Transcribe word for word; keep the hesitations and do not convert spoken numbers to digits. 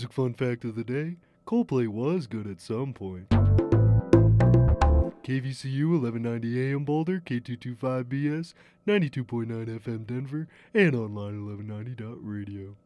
music fun fact of the day, Coldplay was good at some point. K V C U eleven ninety A M Boulder, K two twenty-five B S, ninety-two point nine F M Denver, and online eleven ninety dot radio.